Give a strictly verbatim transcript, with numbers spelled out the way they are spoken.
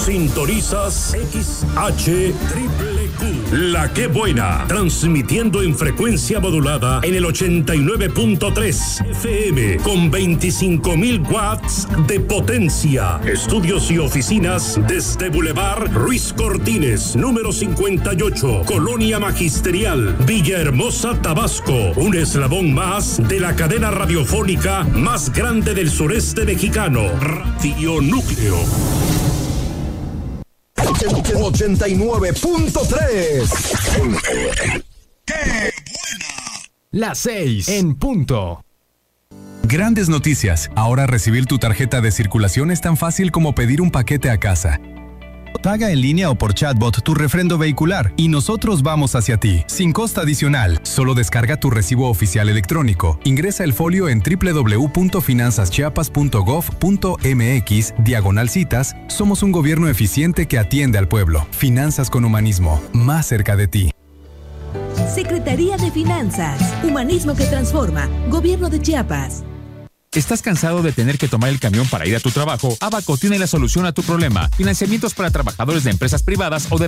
Sintonizas X H Triple Q, La Que Buena, transmitiendo en frecuencia modulada en el ochenta y nueve punto tres F M con veinticinco mil watts de potencia. Estudios y oficinas desde Boulevard Ruiz Cortines, número cincuenta y ocho, Colonia Magisterial, Villahermosa, Tabasco. Un eslabón más de la cadena radiofónica más grande del sureste mexicano, Radio Núcleo. ochenta y nueve punto tres. ¡Qué buena! Las seis en punto. Grandes noticias. Ahora recibir tu tarjeta de circulación es tan fácil como pedir un paquete a casa. Paga en línea o por chatbot tu refrendo vehicular y nosotros vamos hacia ti, sin costo adicional. Solo descarga tu recibo oficial electrónico. Ingresa el folio en doble u doble u doble u punto finanzas chiapas punto gov punto m x diagonal citas. Somos un gobierno eficiente que atiende al pueblo. Finanzas con humanismo, más cerca de ti. Secretaría de Finanzas, Humanismo que Transforma, Gobierno de Chiapas. ¿Estás cansado de tener que tomar el camión para ir a tu trabajo? Abaco tiene la solución a tu problema. Financiamientos para trabajadores de empresas privadas o de